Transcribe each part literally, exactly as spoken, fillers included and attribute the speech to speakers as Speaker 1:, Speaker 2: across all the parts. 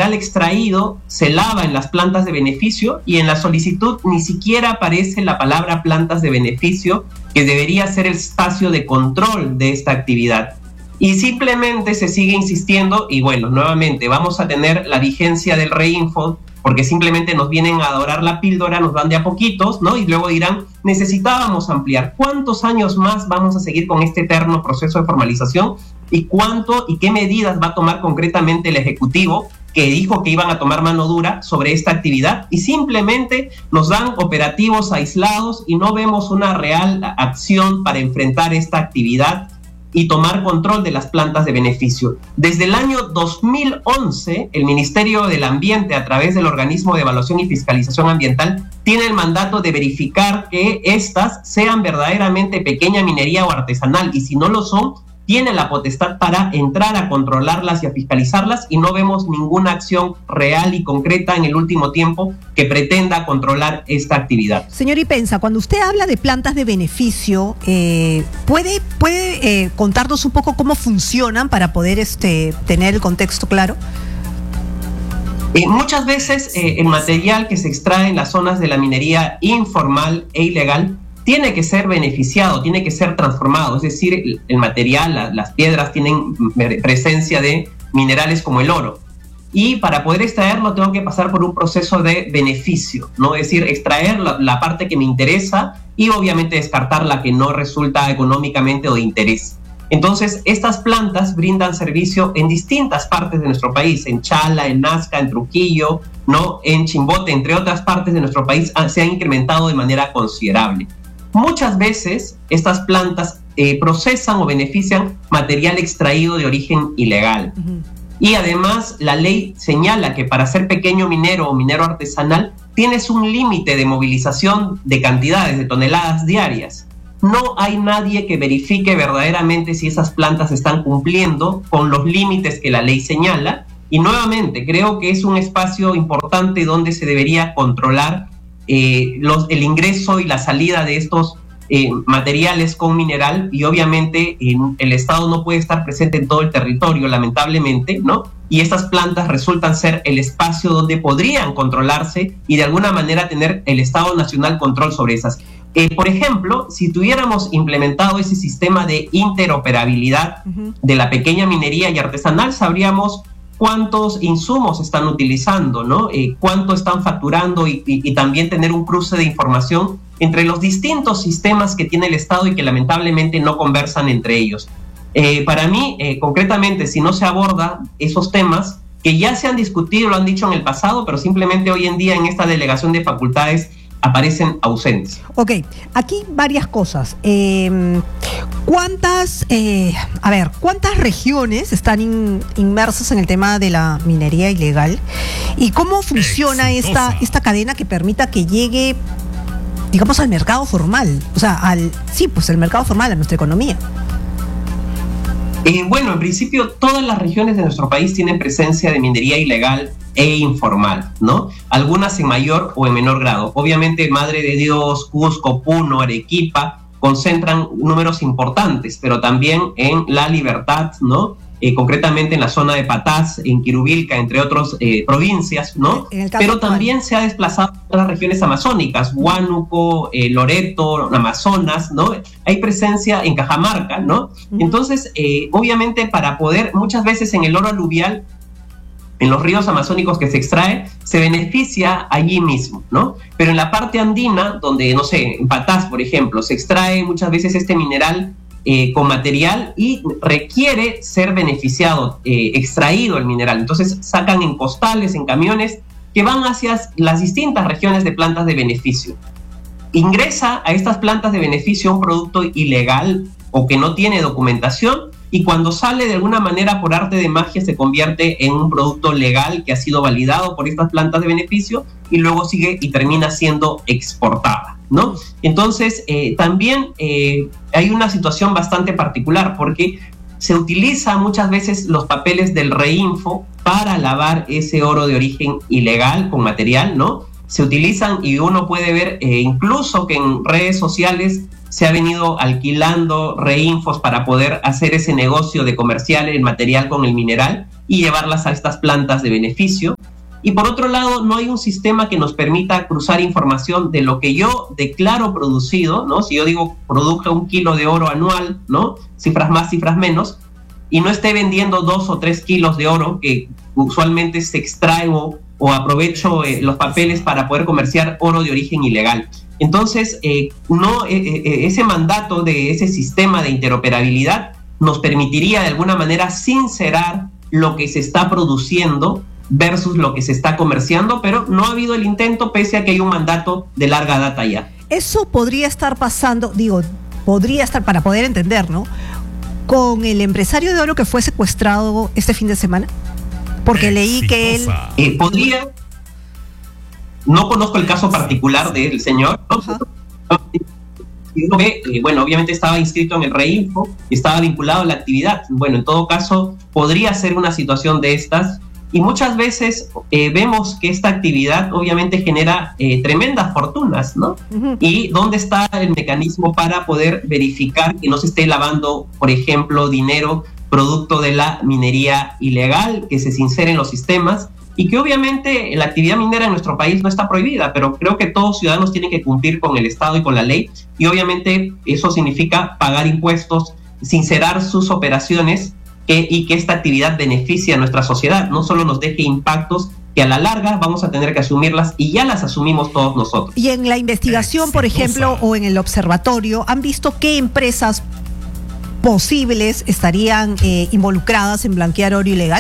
Speaker 1: mineral extraído se lava en las plantas de beneficio y en la solicitud ni siquiera aparece la palabra plantas de beneficio, que debería ser el espacio de control de esta actividad. Y simplemente se sigue insistiendo y bueno, nuevamente vamos a tener la vigencia del Reinfo, porque simplemente nos vienen a dorar la píldora, nos van de a poquitos, ¿no? Y luego dirán, necesitábamos ampliar. ¿Cuántos años más vamos a seguir con este eterno proceso de formalización? ¿Y cuánto y qué medidas va a tomar concretamente el Ejecutivo, que dijo que iban a tomar mano dura sobre esta actividad? Y simplemente nos dan operativos aislados y no vemos una real acción para enfrentar esta actividad y tomar control de las plantas de beneficio. Desde el año dos mil once, el Ministerio del Ambiente, a través del Organismo de Evaluación y Fiscalización Ambiental, tiene el mandato de verificar que estas sean verdaderamente pequeña minería o artesanal, y si no lo son, tiene la potestad para entrar a controlarlas y a fiscalizarlas, y no vemos ninguna acción real y concreta en el último tiempo que pretenda controlar esta actividad.
Speaker 2: Señor Ipenza, cuando usted habla de plantas de beneficio, eh, ¿puede, puede eh, contarnos un poco cómo funcionan para poder este, tener el contexto claro?
Speaker 1: Eh, muchas veces eh, el material que se extrae en las zonas de la minería informal e ilegal tiene que ser beneficiado, tiene que ser transformado, es decir, el, el material, la, las piedras tienen presencia de minerales como el oro. Y para poder extraerlo tengo que pasar por un proceso de beneficio, ¿no? Es decir, extraer la, la parte que me interesa y obviamente descartar la que no resulta económicamente o de interés. Entonces, estas plantas brindan servicio en distintas partes de nuestro país, en Chala, en Nazca, en Trujillo, ¿no? En Chimbote, entre otras partes de nuestro país, se han incrementado de manera considerable. Muchas veces estas plantas eh, procesan o benefician material extraído de origen ilegal. Uh-huh. Y además la ley señala que para ser pequeño minero o minero artesanal tienes un límite de movilización de cantidades de toneladas diarias. No hay nadie que verifique verdaderamente si esas plantas están cumpliendo con los límites que la ley señala. Y nuevamente creo que es un espacio importante donde se debería controlar Eh, los, el ingreso y la salida de estos eh, materiales con mineral, y obviamente eh, el Estado no puede estar presente en todo el territorio, lamentablemente, ¿no? Y estas plantas resultan ser el espacio donde podrían controlarse y de alguna manera tener el Estado Nacional control sobre esas. Eh, por ejemplo, si tuviéramos implementado ese sistema de interoperabilidad uh-huh. de la pequeña minería y artesanal, sabríamos cuántos insumos están utilizando, ¿no? Eh, cuánto están facturando y, y, y también tener un cruce de información entre los distintos sistemas que tiene el Estado y que lamentablemente no conversan entre ellos. Eh, para mí, eh, concretamente, si no se aborda esos temas que ya se han discutido, lo han dicho en el pasado, pero simplemente hoy en día en esta delegación de facultades aparecen ausentes.
Speaker 2: Ok, aquí varias cosas. Eh, ¿Cuántas, eh, a ver, cuántas regiones están in, inmersas en el tema de la minería ilegal? ¿Y cómo funciona esta, esta cadena que permita que llegue, digamos, al mercado formal? O sea, al, sí, pues el mercado formal, a nuestra economía.
Speaker 1: Eh, bueno, en principio todas las regiones de nuestro país tienen presencia de minería ilegal e informal, ¿no? Algunas en mayor o en menor grado. Obviamente Madre de Dios, Cusco, Puno, Arequipa concentran números importantes, pero también en La Libertad, ¿no? Eh, concretamente en la zona de Patás, en Quirubilca, entre otras eh, provincias, ¿no? Pero también se ha desplazado a otras regiones amazónicas, Huánuco, eh, Loreto, Amazonas, ¿no? Hay presencia en Cajamarca, ¿no? Uh-huh. Entonces, eh, obviamente para poder, muchas veces en el oro aluvial, en los ríos amazónicos que se extrae, se beneficia allí mismo, ¿no? Pero en la parte andina, donde, no sé, en Patás, por ejemplo, se extrae muchas veces este mineral Eh, con material y requiere ser beneficiado, eh, extraído el mineral. Entonces sacan en costales, en camiones que van hacia las distintas regiones de plantas de beneficio. Ingresa a estas plantas de beneficio un producto ilegal o que no tiene documentación, y cuando sale de alguna manera por arte de magia se convierte en un producto legal que ha sido validado por estas plantas de beneficio y luego sigue y termina siendo exportada, ¿no? Entonces, eh, también eh, hay una situación bastante particular porque se utilizan muchas veces los papeles del Reinfo para lavar ese oro de origen ilegal con material, ¿no? Se utilizan y uno puede ver eh, incluso que en redes sociales se ha venido alquilando Reinfos para poder hacer ese negocio de comercial el material con el mineral y llevarlas a estas plantas de beneficio. Y por otro lado, no hay un sistema que nos permita cruzar información de lo que yo declaro producido, ¿no? Si yo digo produjo un kilo de oro anual, ¿no? Cifras más, cifras menos, y no esté vendiendo dos o tres kilos de oro que usualmente se extrae o, o aprovecho eh, los papeles para poder comerciar oro de origen ilegal. Entonces, eh, no, eh, eh, ese mandato de ese sistema de interoperabilidad nos permitiría de alguna manera sincerar lo que se está produciendo versus lo que se está comerciando, pero no ha habido el intento pese a que hay un mandato de larga data ya.
Speaker 2: Eso podría estar pasando, digo, podría estar, para poder entender, ¿no?, con el empresario de oro que fue secuestrado este fin de semana, porque leí que él...
Speaker 1: Eh, podría, no conozco el caso particular del señor, ¿no? Eh, bueno, obviamente estaba inscrito en el Reinfo, estaba vinculado a la actividad. Bueno, en todo caso, podría ser una situación de estas. Y muchas veces eh, vemos que esta actividad obviamente genera eh, tremendas fortunas, ¿no? Uh-huh. ¿Y dónde está el mecanismo para poder verificar que no se esté lavando, por ejemplo, dinero producto de la minería ilegal, que se sincere en los sistemas? Y que obviamente la actividad minera en nuestro país no está prohibida, pero creo que todos ciudadanos tienen que cumplir con el Estado y con la ley, y obviamente eso significa pagar impuestos, sincerar sus operaciones, que, y que esta actividad beneficie a nuestra sociedad, no solo nos deje impactos que a la larga vamos a tener que asumirlas, y ya las asumimos todos nosotros.
Speaker 2: Y en la investigación, por ejemplo, o en el observatorio, ¿han visto qué empresas posibles estarían eh, involucradas en blanquear oro ilegal?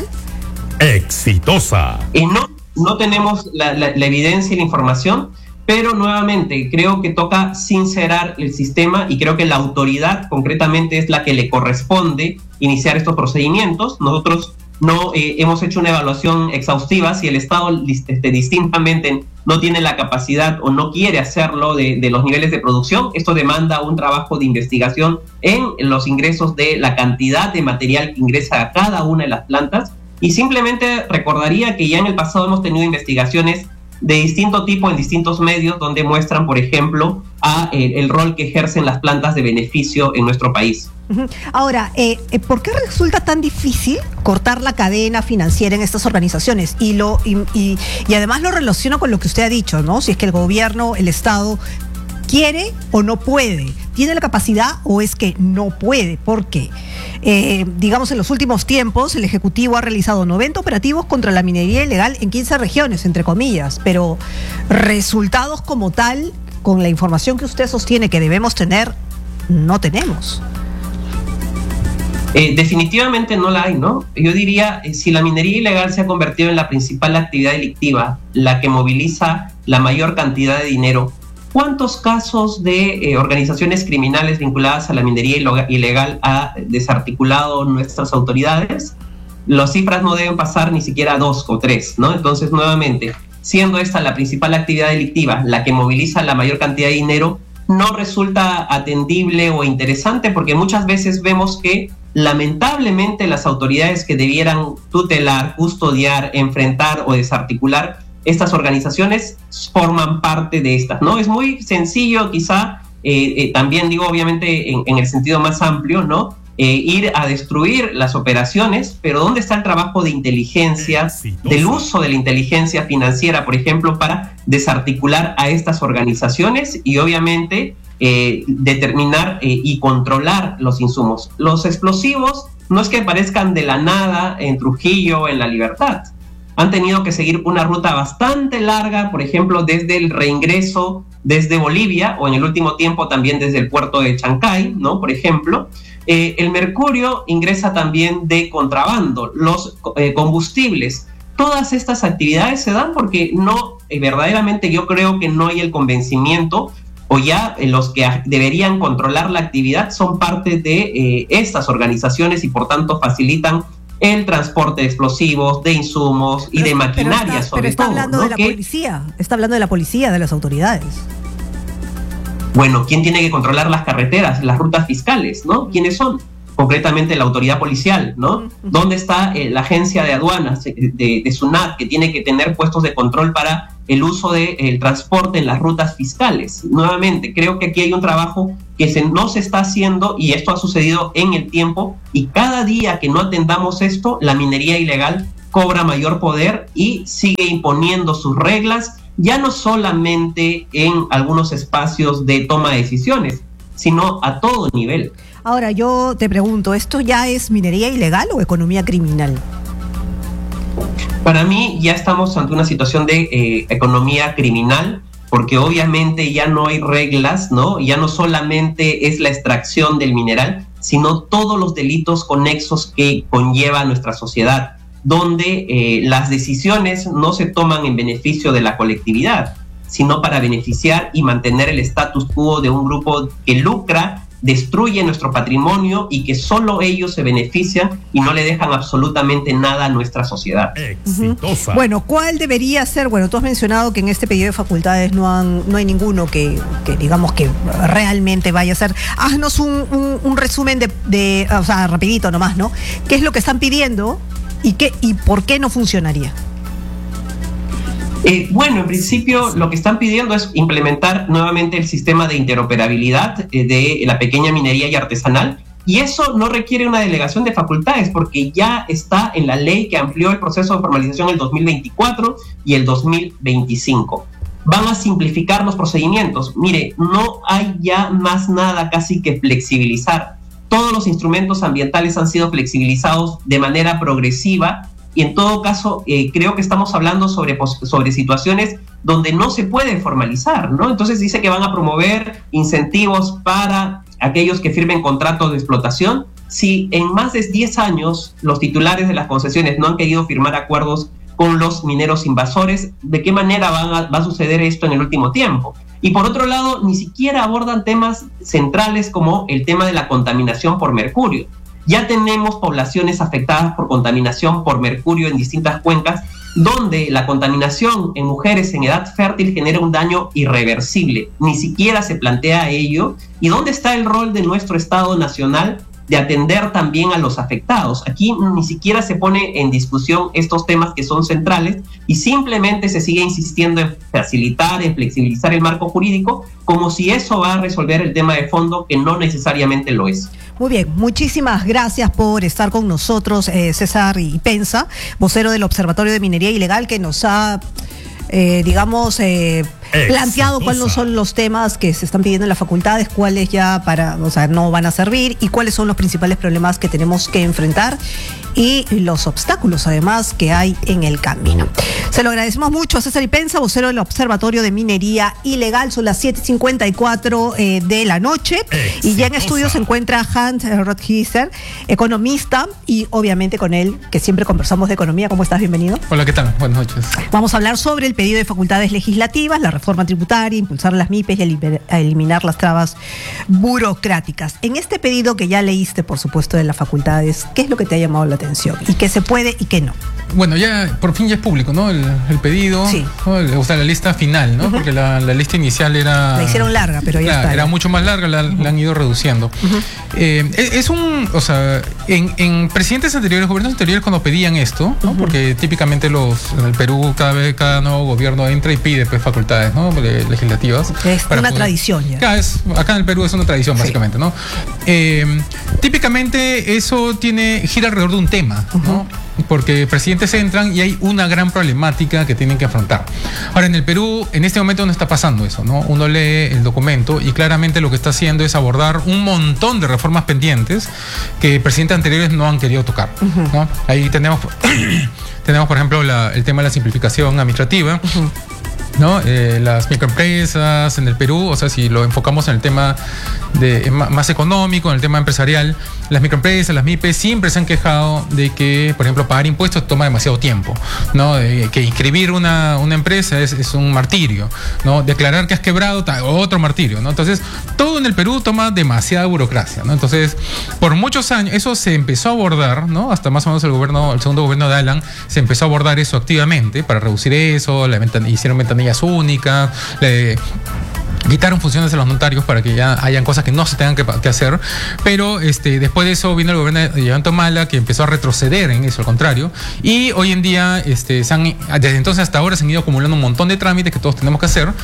Speaker 3: Exitosa.
Speaker 1: Y no, no tenemos la, la, la evidencia y la información, pero nuevamente creo que toca sincerar el sistema, y creo que la autoridad concretamente es la que le corresponde iniciar estos procedimientos. Nosotros no eh, hemos hecho una evaluación exhaustiva. Si el Estado este, distintamente no tiene la capacidad o no quiere hacerlo de, de los niveles de producción, esto demanda un trabajo de investigación en los ingresos de la cantidad de material que ingresa a cada una de las plantas. Y simplemente recordaría que ya en el pasado hemos tenido investigaciones de distinto tipo en distintos medios donde muestran, por ejemplo, a, eh, el rol que ejercen las plantas de beneficio en nuestro país.
Speaker 2: Ahora, eh, ¿por qué resulta tan difícil cortar la cadena financiera en estas organizaciones? Y, lo, y, y, y además lo relaciono con lo que usted ha dicho, ¿no? Si es que el gobierno, el Estado, quiere o no puede, tiene la capacidad o es que no puede. ¿Por qué? Eh, digamos, en los últimos tiempos el Ejecutivo ha realizado noventa operativos contra la minería ilegal en quince regiones, entre comillas, pero resultados como tal, con la información que usted sostiene que debemos tener, no tenemos.
Speaker 1: Eh, definitivamente no la hay, ¿no? Yo diría, eh, si la minería ilegal se ha convertido en la principal actividad delictiva, la que moviliza la mayor cantidad de dinero, ¿cuántos casos de eh, organizaciones criminales vinculadas a la minería ilegal ha desarticulado nuestras autoridades? Las cifras no deben pasar ni siquiera a dos o tres, ¿no? Entonces, nuevamente, siendo esta la principal actividad delictiva, la que moviliza la mayor cantidad de dinero, no resulta atendible o interesante, porque muchas veces vemos que lamentablemente las autoridades que debieran tutelar, custodiar, enfrentar o desarticular estas organizaciones forman parte de estas, ¿no? Es muy sencillo, quizá, eh, eh, también digo, obviamente, en, en el sentido más amplio, ¿no? Eh, ir a destruir las operaciones, pero ¿dónde está el trabajo de inteligencia, del uso de la inteligencia financiera, por ejemplo, para desarticular a estas organizaciones y, obviamente, eh, determinar eh, y controlar los insumos? Los explosivos no es que aparezcan de la nada en Trujillo, en La Libertad. Han tenido que seguir una ruta bastante larga, por ejemplo, desde el reingreso desde Bolivia, o en el último tiempo también desde el puerto de Chancay, ¿no? Por ejemplo, eh, el mercurio ingresa también de contrabando, los eh, combustibles. Todas estas actividades se dan porque no, eh, verdaderamente yo creo que no hay el convencimiento, o ya eh, los que deberían controlar la actividad son parte de eh, estas organizaciones, y por tanto facilitan el transporte de explosivos, de insumos y pero, de maquinaria,
Speaker 2: pero está,
Speaker 1: sobre
Speaker 2: pero está
Speaker 1: todo.
Speaker 2: Hablando
Speaker 1: ¿no?
Speaker 2: de la
Speaker 1: que,
Speaker 2: policía, está hablando de la policía, de las autoridades.
Speaker 1: Bueno, ¿quién tiene que controlar las carreteras, las rutas fiscales, ¿no? ¿Quiénes son? Concretamente la autoridad policial, ¿no? Uh-huh. ¿Dónde está eh, la agencia de aduanas de, de, de SUNAT, que tiene que tener puestos de control para el uso del de, transporte en las rutas fiscales? Nuevamente, creo que aquí hay un trabajo que se, no se está haciendo, y esto ha sucedido en el tiempo, y cada día que no atendamos esto, la minería ilegal cobra mayor poder y sigue imponiendo sus reglas, ya no solamente en algunos espacios de toma de decisiones, sino a todo nivel.
Speaker 2: Ahora, yo te pregunto, ¿esto ya es minería ilegal o economía criminal?
Speaker 1: Para mí ya estamos ante una situación de eh, economía criminal, porque obviamente ya no hay reglas, ¿no? Ya no solamente es la extracción del mineral, sino todos los delitos conexos que conlleva nuestra sociedad, donde eh, las decisiones no se toman en beneficio de la colectividad, sino para beneficiar y mantener el status quo de un grupo que lucra, destruye nuestro patrimonio y que solo ellos se benefician y no le dejan absolutamente nada a nuestra sociedad.
Speaker 2: Exitosa. Bueno, ¿cuál debería ser? Bueno, tú has mencionado que en este pedido de facultades no han, no hay ninguno que, que digamos que realmente vaya a ser. Haznos un, un, un resumen de, de, o sea, rapidito nomás, ¿no? ¿Qué es lo que están pidiendo y qué y por qué no funcionaría?
Speaker 1: Eh, bueno, en principio lo que están pidiendo es implementar nuevamente el sistema de interoperabilidad eh, de la pequeña minería y artesanal, y eso no requiere una delegación de facultades porque ya está en la ley que amplió el proceso de formalización el dos mil veinticuatro y el dos mil veinticinco. Van a simplificar los procedimientos. Mire, no hay ya más nada casi que flexibilizar. Todos los instrumentos ambientales han sido flexibilizados de manera progresiva. Y en todo caso, eh, creo que estamos hablando sobre, sobre situaciones donde no se puede formalizar, ¿no? Entonces dice que van a promover incentivos para aquellos que firmen contratos de explotación. Si en más de diez años los titulares de las concesiones no han querido firmar acuerdos con los mineros invasores, ¿de qué manera van a, va a suceder esto en el último tiempo? Y por otro lado, ni siquiera abordan temas centrales como el tema de la contaminación por mercurio. Ya tenemos poblaciones afectadas por contaminación por mercurio en distintas cuencas, donde la contaminación en mujeres en edad fértil genera un daño irreversible. Ni siquiera se plantea ello. ¿Y dónde está el rol de nuestro Estado Nacional de atender también a los afectados? Aquí ni siquiera se pone en discusión estos temas que son centrales y simplemente se sigue insistiendo en facilitar, en flexibilizar el marco jurídico, como si eso va a resolver el tema de fondo, que no necesariamente lo es.
Speaker 2: Muy bien, muchísimas gracias por estar con nosotros, eh, César Ipenza, vocero del Observatorio de Minería Ilegal, que nos ha, eh, digamos, eh, planteado cuáles son los temas que se están pidiendo en las facultades, cuáles ya para, o sea, no van a servir y cuáles son los principales problemas que tenemos que enfrentar y los obstáculos además que hay en el camino. Se lo agradecemos mucho a César Ipenza, vocero del Observatorio de Minería Ilegal. Son las siete cincuenta y cuatro eh, de la noche. Exitosa. Y ya en estudio se encuentra Hans Rothgiesser, economista, y obviamente con él, que siempre conversamos de economía. ¿Cómo estás? Bienvenido.
Speaker 4: Hola, ¿qué tal? Buenas noches.
Speaker 2: Vamos a hablar sobre el pedido de facultades legislativas, la reforma tributaria, impulsar las M I P E S y eliminar las trabas burocráticas. En este pedido que ya leíste, por supuesto, de las facultades, ¿qué es lo que te ha llamado la atención? ¿Y qué se puede y qué no?
Speaker 4: Bueno, ya por fin ya es público, ¿no? El, el pedido,
Speaker 2: sí.
Speaker 4: ¿no? O sea, la lista final, ¿no? Uh-huh. Porque la, la lista inicial era...
Speaker 2: La hicieron larga, pero ya
Speaker 4: claro,
Speaker 2: está.
Speaker 4: Era
Speaker 2: ya.
Speaker 4: mucho más larga, la, la han ido reduciendo. Uh-huh. eh, es, es un... O sea, en, en presidentes anteriores, gobiernos anteriores, cuando pedían esto, ¿no? Uh-huh. Porque típicamente los en el Perú, cada vez, cada nuevo gobierno entra y pide pues, facultades, ¿no? Legislativas.
Speaker 2: Es una
Speaker 4: poder,
Speaker 2: tradición ya.
Speaker 4: Acá, es, acá en el Perú es una tradición, básicamente, sí. ¿no? Eh, típicamente eso tiene gira alrededor de un tema, uh-huh. ¿no? Porque presidentes entran y hay una gran problemática que tienen que afrontar. Ahora, en el Perú, en este momento no está pasando eso, ¿no? Uno lee el documento y claramente lo que está haciendo es abordar un montón de reformas pendientes que presidentes anteriores no han querido tocar, uh-huh. ¿no? Ahí tenemos, tenemos por ejemplo, la, el tema de la simplificación administrativa, uh-huh. ¿no? Eh, las microempresas en el Perú, o sea, si lo enfocamos en el tema de, más económico, en el tema empresarial, las microempresas, las M I P E S siempre se han quejado de que, por ejemplo, pagar impuestos toma demasiado tiempo, ¿no? Eh, que inscribir una, una empresa es, es un martirio, ¿no? Declarar que has quebrado, otro martirio, ¿no? Entonces, todo en el Perú toma demasiada burocracia, ¿no? Entonces, por muchos años, eso se empezó a abordar, ¿no? Hasta más o menos el gobierno, el segundo gobierno de Alan, se empezó a abordar eso activamente para reducir eso, la ventan- hicieron ventanillas únicas, le quitaron funciones de los notarios para que ya hayan cosas que no se tengan que, que hacer, pero este, después de eso vino el gobierno de Ollanta Humala, que empezó a retroceder en eso, al contrario, y hoy en día, este, se han, desde entonces hasta ahora se han ido acumulando un montón de trámites que todos tenemos que hacer,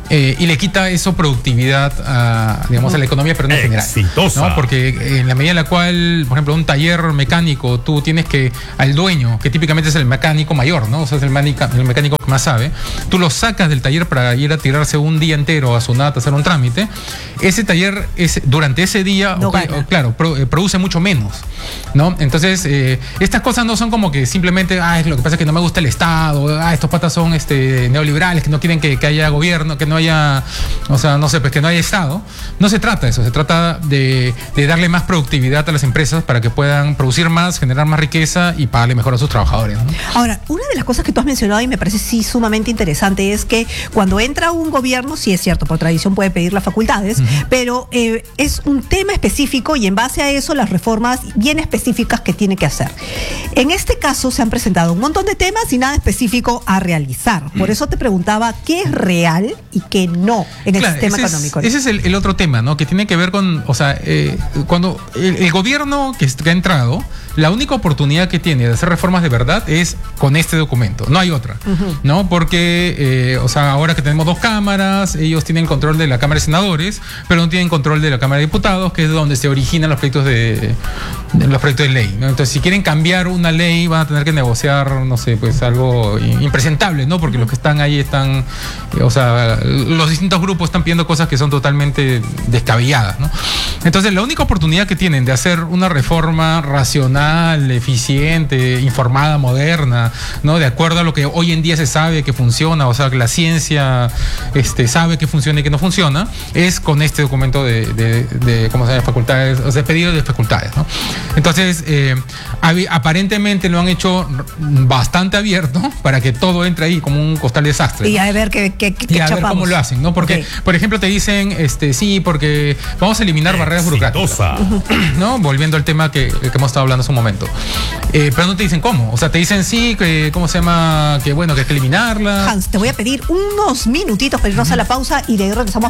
Speaker 4: Eh, y le quita eso productividad a, digamos, a la economía, pero no en general.
Speaker 3: Exitosa.
Speaker 4: ¿No? Porque en la medida en la cual, por ejemplo, un taller mecánico, tú tienes que, al dueño, que típicamente es el mecánico mayor, ¿no? O sea, es el, manica, el mecánico que más sabe, tú lo sacas del taller para ir a tirarse un día entero a Sunat a hacer un trámite. Ese taller, es, durante ese día,
Speaker 2: no
Speaker 4: okay, o, claro, pro, eh, produce mucho menos, ¿no? Entonces, eh, estas cosas no son como que simplemente, ah, lo que pasa es que no me gusta el Estado, ah, estos patas son este, neoliberales, que no quieren que, que haya gobierno, que no haya, o sea, no sé, pues que no haya Estado. No se trata de eso, se trata de, de darle más productividad a las empresas para que puedan producir más, generar más riqueza y pagarle mejor a sus trabajadores, ¿no?
Speaker 2: Ahora, una de las cosas que tú has mencionado y me parece sí sumamente interesante es que cuando entra un gobierno, sí es cierto, por tradición puede pedir las facultades, uh-huh. pero eh, es un tema específico y en base a eso las reformas bien específicas que tiene que hacer. En este caso se han presentado un montón de temas y nada específico a realizar. Por eso te preguntaba qué es real y qué no en el
Speaker 4: claro,
Speaker 2: sistema
Speaker 4: ese
Speaker 2: económico.
Speaker 4: Es, ese es el, el otro tema, ¿no? Que tiene que ver con, o sea, eh, cuando el, el gobierno que, que ha entrado, la única oportunidad que tiene de hacer reformas de verdad es con este documento, no hay otra, uh-huh. ¿no? Porque, eh, o sea, ahora que tenemos dos cámaras, ellos tienen control de la Cámara de Senadores, pero no tienen control de la Cámara de Diputados, que es donde se originan los proyectos de, de los proyectos de ley, ¿no? Entonces, si quieren cambiar una ley, van a tener que negociar, no sé, pues algo impresentable, ¿no? Porque uh-huh. los que están ahí están, eh, o sea, los distintos grupos están pidiendo cosas que son totalmente descabelladas, ¿no? Entonces, la única oportunidad que tienen de hacer una reforma racional, eficiente, informada, moderna, ¿no? De acuerdo a lo que hoy en día se sabe que funciona, o sea, que la ciencia este, sabe que funciona y que no funciona, es con este documento de, de, de ¿cómo se llama? Facultades, o sea, pedido de facultades, ¿no? Entonces, eh, aparentemente lo han hecho bastante abierto para que todo entre ahí como un costal de desastre, ¿no?
Speaker 2: Y a ver qué, qué, qué
Speaker 4: y a ver cómo lo hacen, ¿no? Porque,
Speaker 2: okay.
Speaker 4: por ejemplo, te dicen, este, sí, porque vamos a eliminar barreras burocráticas, ¿no? Volviendo al tema que, que hemos estado hablando hace un momento. Eh, pero no te dicen cómo. O sea, te dicen sí, que, ¿cómo se llama? Que bueno, que hay que eliminarla.
Speaker 2: Hans, te voy a pedir unos minutitos para irnos uh-huh. a la pausa y de ahí regresamos